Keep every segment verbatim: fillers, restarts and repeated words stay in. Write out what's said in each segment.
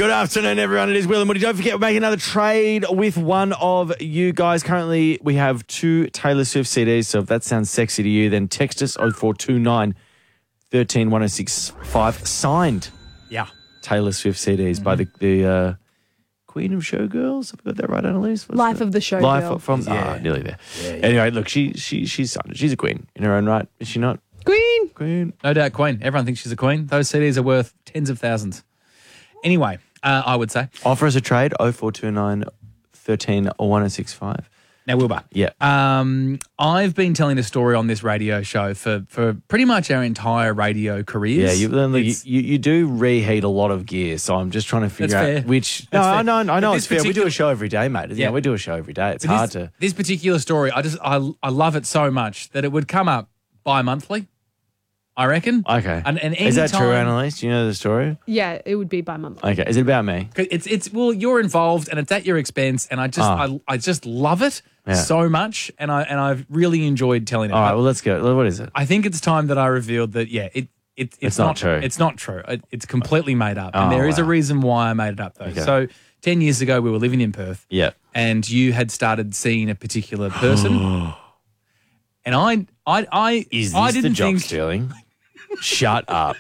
Good afternoon, everyone. It is Will and Woody. Don't forget, we're making another trade with one of you guys. Currently, we have two Taylor Swift C Ds, so if that sounds sexy to you, then text us oh four two nine, one three one oh six five. Signed Yeah. Taylor Swift C Ds mm-hmm. by the, the uh, Queen of Showgirls. Have I got that right, Annalise? What's Life that? of the Showgirl. Life from, Yeah. ah, nearly there. Yeah, yeah. Anyway, look, she she she's signed it. She's a queen in her own right, is she not? Queen. Queen. No doubt queen. Everyone thinks she's a queen. Those C Ds are worth tens of thousands. Anyway, uh, I would say. Offer us a trade, oh four two nine, one three one oh six five. Now, Wilbur. Yeah. Um, I've been telling a story on this radio show for, for pretty much our entire radio careers. Yeah, you, then, look, you, It's- you you do reheat a lot of gear, so I'm just trying to figure That's out fair. which. That's no, fair. I know, I But know this it's fair. We do particular- a show every day, mate. Yeah, Yeah. we do a show every day. It's But hard this, to. This particular story, I just I I love it so much that it would come up bi-monthly, I reckon. Okay. And, and Is that true, anytime- Annalise? Do you know the story? Yeah, it would be by month. Okay. Is it about me? It's it's well, you're involved and it's at your expense, and I just Ah. I, I just love it Yeah. so much, and I and I've really enjoyed telling it. All right. But Well, let's go. What is it? I think it's time that I revealed that yeah, it, it it's, It's not true. It's not true. It, it's completely made up, and Oh, there is a wow. reason why I made it up though. Okay. So ten years ago, we were living in Perth, Yeah. and you had started seeing a particular person, and I I I Is this I the didn't job think stealing? Shut up.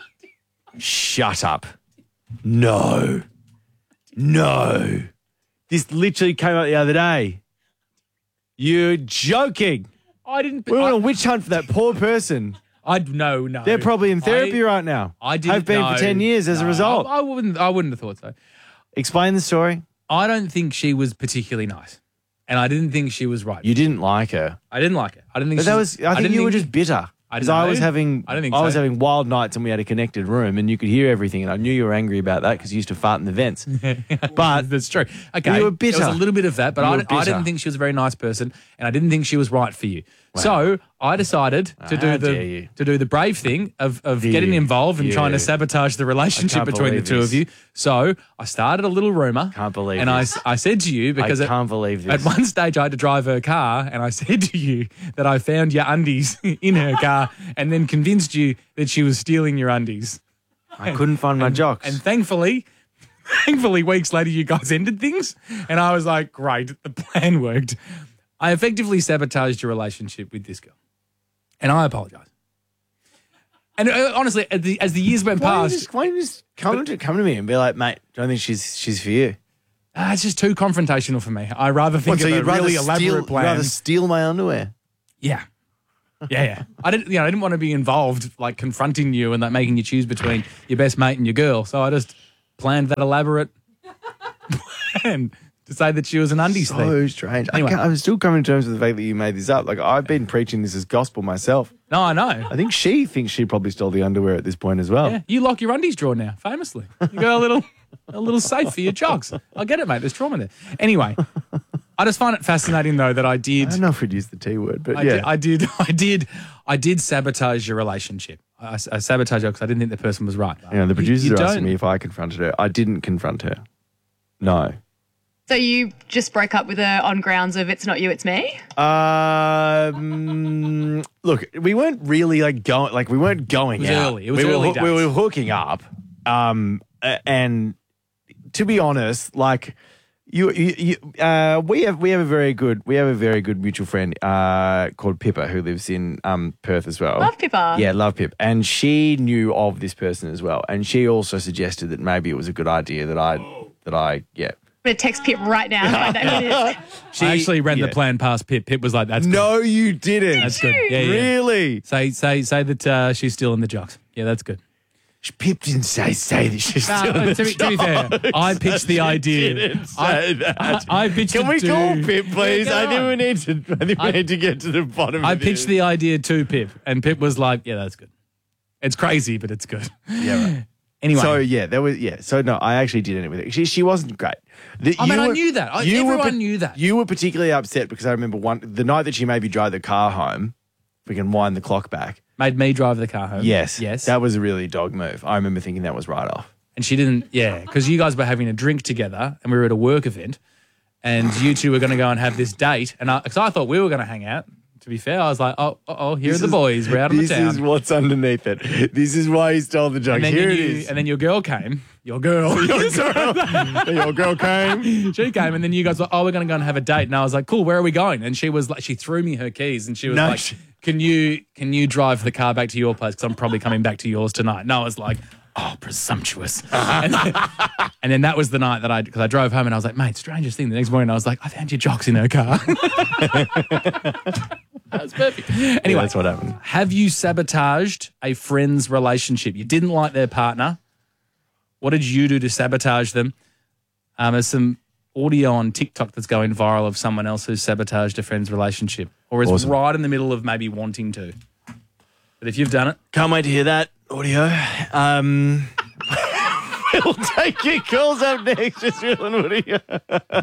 Shut up. No. No. This literally came up the other day. You're joking. I didn't. We're on I, a witch hunt for that poor person. I no no. They're probably in therapy I, right now. I didn't Have been know. for ten years as a No, result. I, I wouldn't. I wouldn't have thought so. Explain the story. I don't think she was particularly nice, and I didn't think she was right. You didn't like her. I didn't like her. I didn't think. But she that was, I think didn't you were just bitter. I Because don't I know. was having, I don't think I was so. having wild nights and we had a connected room and you could hear everything and I knew you were angry about that because you used to fart in the vents. But That's true. Okay, You were bitter. There was a little bit of that, but You I, were didn't- I bitter. didn't think she was a very nice person, and I didn't think she was right for you. So I decided to How do dare the you. to do the brave thing of, of You. getting involved and You. trying to sabotage the relationship I can't between the believe two this. of you. So I started a little rumor. Can't believe And I, this. s- I said to you because I at- can't believe at this. one stage I had to drive her car, and I said to you that I found your undies in her car, and then convinced you that she was stealing your undies. I couldn't find my jocks. And thankfully, thankfully, weeks later, you guys ended things. And I was like, great, the plan worked. I effectively sabotaged your relationship with this girl. And I apologize. And uh, honestly, as the, as the years went why don't you past, just, why don't you just come, to, come to me and be like, mate, don't think she's she's for you? ah, it's just too confrontational for me. I rather think What, so of a you'd rather really steal, elaborate you'd plan. rather steal my underwear? Yeah. Yeah, yeah. I didn't, you know, I didn't want to be involved, like confronting you and like making you choose between your best mate and your girl. So I just planned that elaborate plan to say that she was an undies thief. So strange. Anyway. I can't, I'm still coming to terms with the fact that you made this up. Like, I've been preaching this as gospel myself. No, I know. I think she thinks she probably stole the underwear at this point as well. Yeah, you lock your undies drawer now, famously. You got a little, a little safe for your jocks. I get it, mate. There's trauma there. Anyway, I just find it fascinating though that I did. I don't know if we'd use the T word, but I, yeah. did, I did, I did, I did sabotage your relationship. I, I sabotaged her because I didn't think the person was right. You know, the producers you are asking don't- me if I confronted her. I didn't confront her. No. So you just broke up with her on grounds of it's not you, it's me? Um, look, we weren't really like going, like we weren't going It was out. early. It was we early were, we days. were hooking up. Um, a- and to be honest, like you, you, you uh, we have we have a very good we have a very good mutual friend uh called Pippa who lives in um Perth as well. Love Pippa. Yeah, love Pip. And she knew of this person as well, and she also suggested that maybe it was a good idea that I that I yeah. I'm going to text Pip right now and find out who it is. She I actually ran yeah. the plan past Pip. Pip was like, "That's good. No, you didn't. That's good. Yeah, yeah. Really? Say, say, say that uh, she's still in the jocks. Yeah, that's good." Pip didn't say say that she's No, still in the to, be, to be fair, I pitched the idea. Didn't say I, that. I, I pitched Can it we to, call Pip, please? Yeah, I go think we on. need to. I think we I- need to get to the bottom. I of pitched this. the idea to Pip, and Pip was like, "Yeah, that's good. It's crazy, but it's good." Yeah. Right. Anyway, So yeah, there was yeah. So no, I actually did it with it. She she wasn't great. The, I mean, you I were- knew that. I- you were everyone pa- knew that. You were particularly upset because I remember one the night that she made me drive the car home. We can wind the clock back. made me drive the car home. Yes, yes. that was a really dog move. I remember thinking that was right off. And she didn't, yeah, because you guys were having a drink together and we were at a work event and you two were going to go and have this date. And I, cause I thought we were going to hang out. To be fair, I was like, oh, oh, here This are the is- boys. We're out on the This town. is what's underneath it. This is why he stole the jug. and then, Here you, it is. and then your girl came your girl. Your girl, your girl came. She came, and then you guys were, oh, we're going to go and have a date. And I was like, cool, where are we going? And she was like, she threw me her keys, and she was No, like, she- can you can you drive the car back to your place? Because I'm probably coming back to yours tonight. And I was like, oh, presumptuous. and, then, and then that was the night that I, because I drove home and I was like, mate, strangest thing. The next morning I was like, I found your jocks in her car. That was perfect. Anyway, Yeah, that's what happened. have you sabotaged a friend's relationship? You didn't like their partner. What did you do to sabotage them? Um, there's some audio on TikTok that's going viral of someone else who's sabotaged a friend's relationship, or is Awesome. right in the middle of maybe wanting to. But if you've done it, Can't wait to hear that audio. Um, we'll take your calls up next. Just Will and Woody.